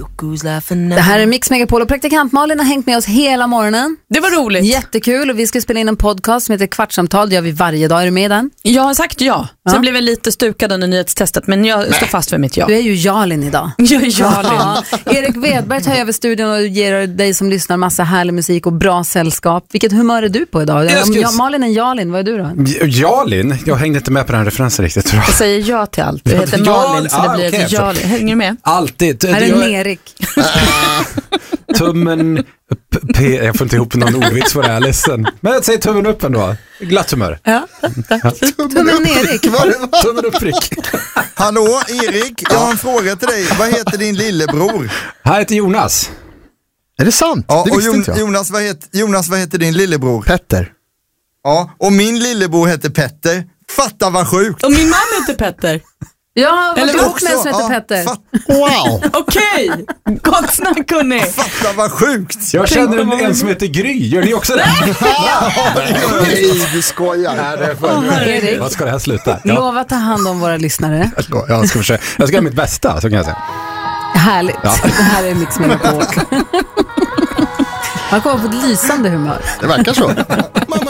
Det här är Mix Megapol och praktikant Malin har hängt med oss hela morgonen. Det var roligt. Jättekul, och vi ska spela in en podcast som heter Kvartsamtal. Det gör vi varje dag. Är du med i den? Jag har sagt ja. Sen blev jag lite stukad under nyhetstestet, men jag står fast för mitt ja. Du är ju Jalin idag. Jag är Jalin. Erik Wedberg tar över studion och ger dig som lyssnar massa härlig musik och bra sällskap. Vilket humör är du på idag? Malin är Jalin, vad är du då? Jalin? Jag hängde inte med på den referensen riktigt, tror jag. Jag säger ja till allt. Du heter Malin, så det blir ett Jalin. Hänger du med? Alltid. Här är en Erik. Tummen upp, jag får inte ihop någon ordvits för det här, ledsen. Men jag säger tummen upp ändå. Glatt humör. Ja. Tummen Erik. Tummen upp, Rick. Hallå Erik, jag har en fråga till dig. Vad heter din lillebror? Här heter Jonas. Är det sant? Ja, det och visste inte jag. Jonas, vad heter din lillebror? Petter. Ja, och min lillebror heter Petter. Fatta vad sjukt. Och min man heter Petter. Ja, vad Eller du också, med som heter Petter. Wow. Okej, gott snack hörni. Fatta vad sjukt. Jag känner en som heter Gry. Gör ni också det? Nej, du skojar. Erik, Vad ska det här sluta? lova att ta hand om våra lyssnare. Jag ska försöka. Jag ska göra mitt bästa, så kan jag säga. Härligt. Ja. Det här är Mix Megapol. Man kommer på ett lysande humör. Det verkar så.